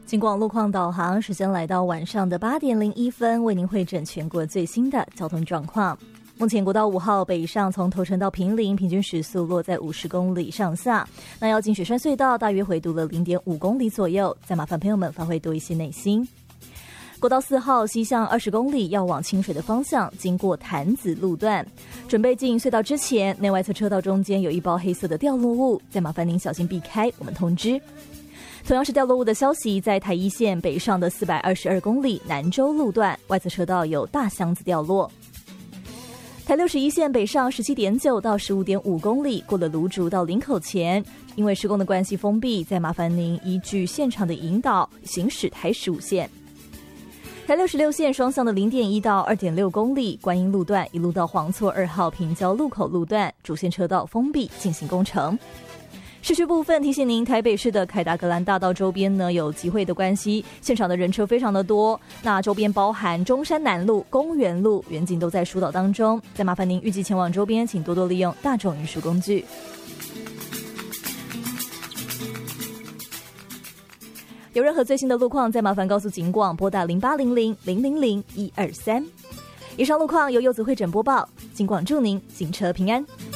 警广路况导航，时间来到晚上的8点01分，为您汇整全国最新的交通状况。目前国道5号北上从头城到坪林，平均时速落在50公里上下。那要进雪山隧道，大约回堵了0.5公里左右，再麻烦朋友们发挥多一些耐心。国道4号西向20公里，要往清水的方向，经过潭子路段，准备进隧道之前，内外侧车道中间有一包黑色的掉落物，再麻烦您小心避开，我们通知。同样是掉落物的消息，在台一线北上的422公里南州路段，外侧车道有大箱子掉落。台61线北上17.9到15.5公里，过了芦竹到林口前，因为施工的关系封闭，再麻烦您依据现场的引导行驶台15线。台66线双向的0.1到2.6公里，观音路段一路到黄厝2号平交路口路段，主线车道封闭进行工程。市区部分提醒您，台北市的凯达格兰大道周边呢，有集会的关系，现场的人车非常的多。那周边包含中山南路、公园路、远景都在疏导当中。再麻烦您预计前往周边，请多多利用大众运输工具。有任何最新的路况，再麻烦告诉警广，拨打0800-000-123。以上路况由柚子会诊播报，警广祝您行车平安。